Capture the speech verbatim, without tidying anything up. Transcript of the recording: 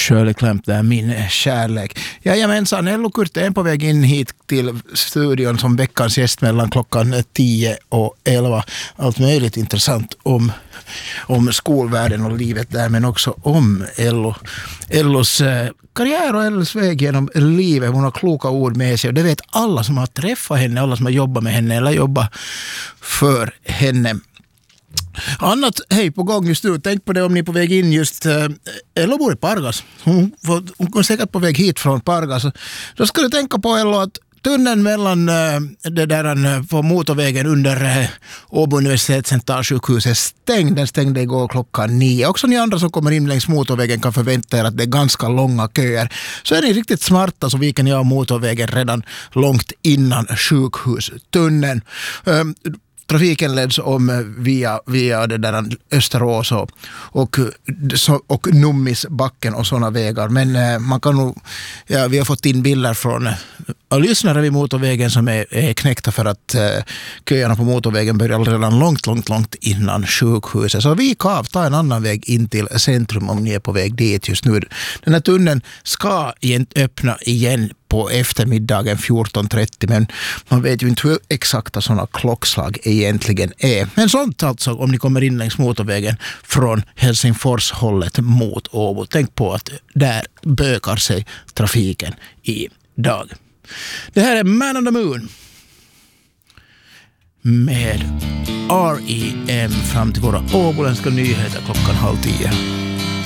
Shirley Clamp där, min kärlek. Jajamensan, Ello Kurt är på väg in hit till studion som veckans gäst mellan klockan tio och elva. Allt möjligt intressant om, om skolvärlden och livet där, men också om Ello. Ellos eh, karriär och Ellos väg genom livet. Hon har kloka ord med sig och det vet alla som har träffat henne, alla som har jobbat med henne eller jobbat för henne. Annat, hej på gång just nu. Tänk på det om ni är på väg in just äh, Ello bor i Pargas. Hon, hon, hon är säkert på väg hit från Pargas. Då ska du tänka på Ello att tunneln mellan äh, det där äh, på motorvägen under äh, Åbo universitetscentralsjukhus är stängd. Den stängde igår klockan nio. Också ni andra som kommer in längs motorvägen kan förvänta er att det är ganska långa köer. Så är ni riktigt smarta så viker ni av motorvägen redan långt innan sjukhustunneln. Äh, Trafiken leds om via, via det där Österås och, och, och Nummisbacken och sådana vägar. Men eh, man kan nog, ja, vi har fått in bilder från eh, lyssnare vid motorvägen som är, är knäckta för att eh, köerna på motorvägen börjar redan långt, långt, långt innan sjukhuset. Så vi kan ta en annan väg in till centrum om ni är på väg dit just nu. Den här tunneln ska igen, öppna igen på eftermiddagen fjorton trettio, men man vet ju inte hur exakta sådana klockslag egentligen är. Men sånt alltså om ni kommer in längs motorvägen från Helsingfors-hållet mot Åbo. Tänk på att där bökar sig trafiken idag. Det här är Man on the Moon med R E M fram till våra åboländska nyheter klockan halv tio.